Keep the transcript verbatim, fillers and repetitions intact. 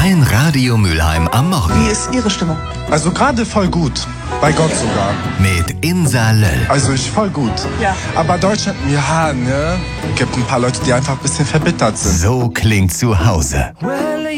Dein Radio Mülheim am Morgen. Wie ist Ihre Stimmung? Also gerade voll gut. Bei Gott sogar. Mit Insa Löll. Also ich voll gut. Ja. Aber Deutschland, ja, ne? Gibt ein paar Leute, die einfach ein bisschen verbittert sind. So klingt zu Hause.